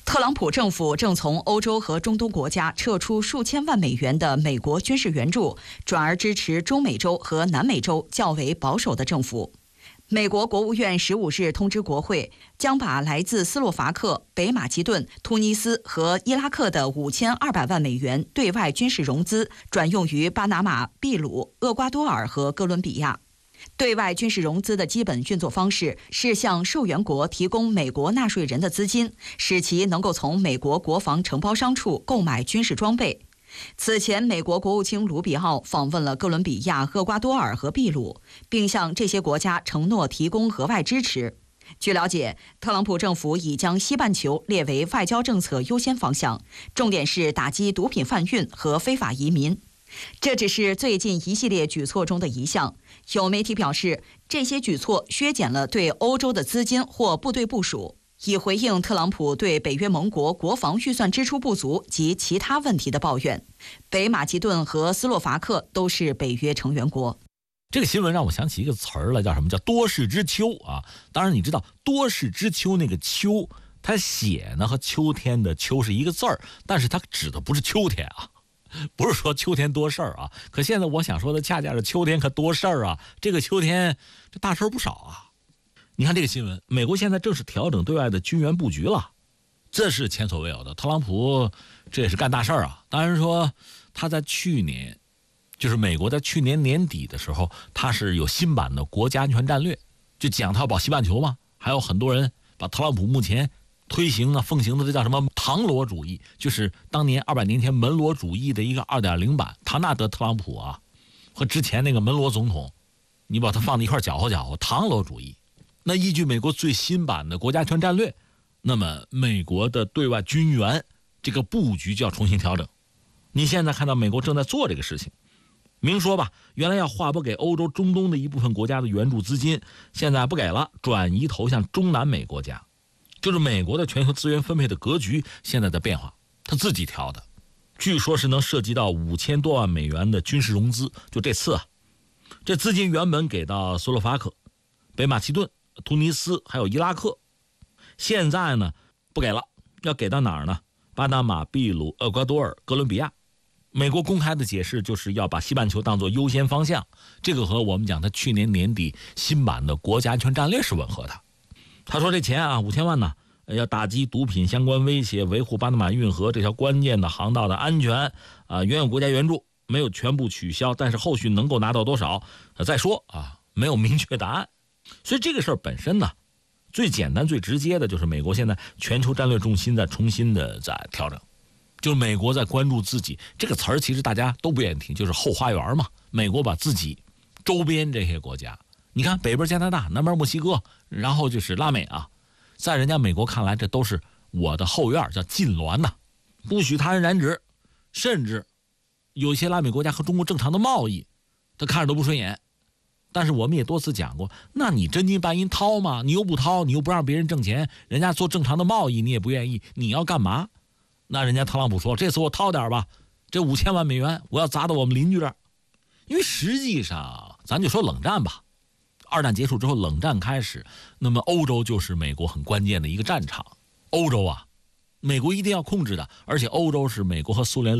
特朗普政府正从欧洲和中东国家撤出数千万美元的美国军事援助，转而支持中美洲和南美洲较为保守的政府。美国国务院15日通知国会，将把来自斯洛伐克、北马其顿、突尼斯和伊拉克的5200万美元对外军事融资转用于巴拿马、秘鲁、厄瓜多尔和哥伦比亚。对外军事融资的基本运作方式是向受援国提供美国纳税人的资金，使其能够从美国国防承包商处购买军事装备。此前，美国国务卿卢比奥访问了哥伦比亚、厄瓜多尔和秘鲁，并向这些国家承诺提供额外支持。据了解，特朗普政府已将西半球列为外交政策优先方向，重点是打击毒品贩运和非法移民。这只是最近一系列举措中的一项。有媒体表示，这些举措削减了对欧洲的资金或部队部署，以回应特朗普对北约盟国国防预算支出不足及其他问题的抱怨。北马其顿和斯洛伐克都是北约成员国。 这个新闻让我想起一个词儿了，叫什么？叫多事之秋啊！当然，你知道多事之秋那个秋，它写呢和秋天的秋是一个字儿，但是它指的不是秋天啊。不是说秋天多事儿啊，可现在我想说的恰恰是秋天可多事儿啊。这个秋天这大事儿不少啊。你看这个新闻，美国现在正式调整对外的军援布局了，这是前所未有的。特朗普这也是干大事儿啊。当然说他在去年，就是美国在去年年底的时候，他是有新版的国家安全战略，就讲他要保西半球嘛。还有很多人把特朗普目前推行啊、奉行的这叫什么唐罗主义，就是当年200年前门罗主义的一个2.0版。唐纳德·特朗普啊，和之前那个门罗总统，你把它放在一块搅和搅和，唐罗主义。那依据美国最新版的国家安全战略，那么美国的对外军援这个布局就要重新调整。你现在看到美国正在做这个事情，明说吧，原来要划拨给欧洲、中东的一部分国家的援助资金，现在不给了，转移投向中南美国家。就是美国的全球资源分配的格局现在在变化，他自己调的，据说是能涉及到5000多万美元的军事融资。就这次啊，这资金原本给到斯洛伐克、北马其顿、突尼斯还有伊拉克，现在呢不给了，要给到哪儿呢？巴拿马、秘鲁、厄瓜多尔、哥伦比亚。美国公开的解释就是要把西半球当作优先方向，这个和我们讲的去年年底新版的国家安全战略是吻合的。他说这钱啊5000万呢，要打击毒品相关威胁，维护巴拿马运河这条关键的航道的安全啊。原有国家援助没有全部取消，但是后续能够拿到多少再说啊，没有明确答案。所以这个事儿本身呢，最简单最直接的就是美国现在全球战略重心在重新的在调整，就是美国在关注自己这个词儿，其实大家都不愿意听，就是后花园嘛。美国把自己周边这些国家，你看北边加拿大，南边墨西哥，然后就是拉美啊，在人家美国看来，这都是我的后院，叫禁脔呐，不许他人染指，甚至有些拉美国家和中国正常的贸易，他看着都不顺眼。但是我们也多次讲过，那你真金白银掏吗？你又不掏，你又不让别人挣钱，人家做正常的贸易你也不愿意，你要干嘛？那人家特朗普说，这次我掏点吧，这5000万美元我要砸到我们邻居这儿。因为实际上咱就说冷战吧，二战结束之后，冷战开始，那么欧洲就是美国很关键的一个战场。欧洲啊，美国一定要控制的，而且欧洲是美国和苏联